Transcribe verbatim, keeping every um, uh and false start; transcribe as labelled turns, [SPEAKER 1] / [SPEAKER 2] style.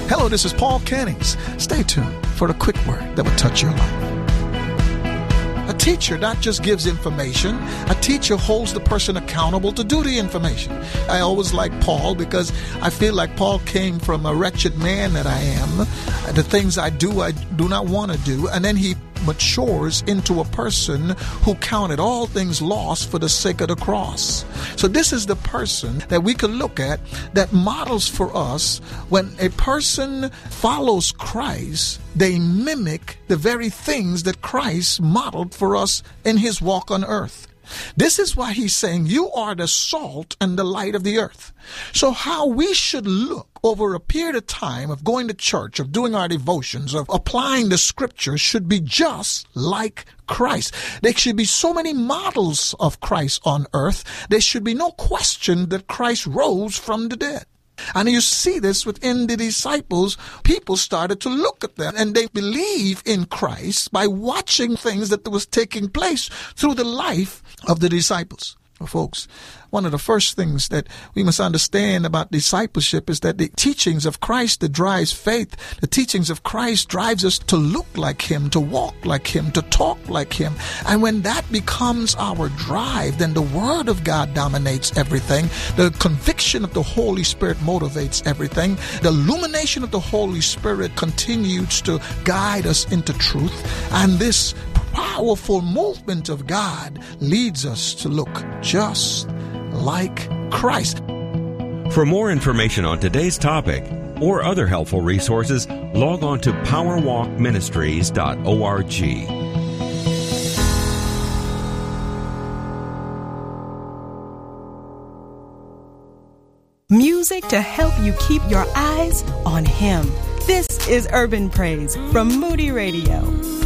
[SPEAKER 1] Hello, this is Paul Cannings. Stay tuned for a quick word that will touch your life. A teacher not just gives information, a teacher holds the person accountable to do the information. I always like Paul because I feel like Paul came from a wretched man that I am. The things I do, I do not want to do. And then he matures into a person who counted all things lost for the sake of the cross. So this is the person that we can look at that models for us. When a person follows Christ, they mimic the very things that Christ modeled for us in his walk on earth. This is why he's saying you are the salt and the light of the earth. So how we should look over a period of time of going to church, of doing our devotions, of applying the scriptures should be just like Christ. There should be so many models of Christ on earth. There should be no question that Christ rose from the dead. And you see this within the disciples. People started to look at them and they believe in Christ by watching things that was taking place through the life of the disciples. Well, folks, one of the first things that we must understand about discipleship is that the teachings of Christ that drives faith, the teachings of Christ drives us to look like him, to walk like him, to talk like him. And when that becomes our drive, then the Word of God dominates everything. The conviction of the Holy Spirit motivates everything. The illumination of the Holy Spirit continues to guide us into truth. And this powerful movement of God leads us to look just like Christ.
[SPEAKER 2] For more information on today's topic or other helpful resources, log on to power walk ministries dot org.
[SPEAKER 3] Music to help you keep your eyes on Him. This is Urban Praise from Moody Radio.